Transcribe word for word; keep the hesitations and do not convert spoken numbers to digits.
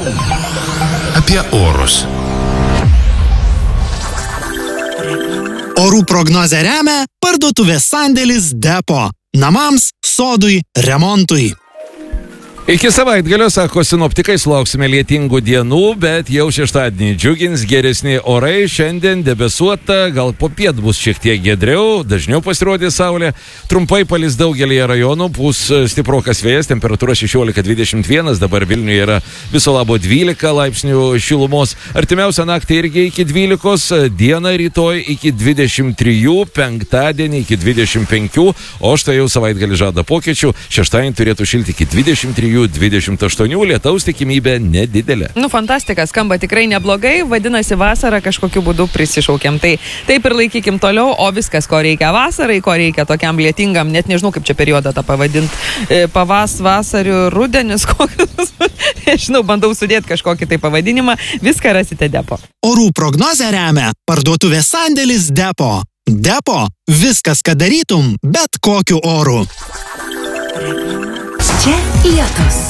Apie orus. Orų prognozę remia parduotuvės sandėlis Depo. Namams, sodui, remontui. Iki savaitgalio, sako sinoptikai, sulauksime lietingų dienų, bet jau šeštadienį džiugins geresni orai. Šiandien debesuota, gal popiet bus šiek tiek giedriau, dažniau pasirodys saulė. Trumpai palis daugelį rajonų, bus stiprokas vėjas, temperatūra šešiolika dvidešimt vienas, dabar Vilniuje yra viso labo dvylika laipsnių šilumos. Artimiausią naktį irgi iki dvylikos, dieną rytoj iki dvidešimt trijų, penktadienį iki dvidešimt penkių, o štai jau savaitgalį žada pokyčių. Šeštadienį turėtų šilti iki dvidešimt trijų. dvidešimt aštuonių, lietaus tikimybė nedidelė. Nu, fantastika, skamba tikrai neblogai, vadinasi vasarą kažkokiu būdu prisišaukėm. Tai taip ir laikykim toliau, o viskas, ko reikia vasarai, ko reikia tokiam lietingam, net nežinau, kaip čia periodą tą pavadinti, pavas, vasarių, rudenis, kokius, nežinau, bandau sudėti kažkokį tai pavadinimą, viską rasite Depo. Orų prognozę remia parduotuvės sandėlis Depo. Depo, viskas, ką darytum, bet kokiu oru. Čia lietus.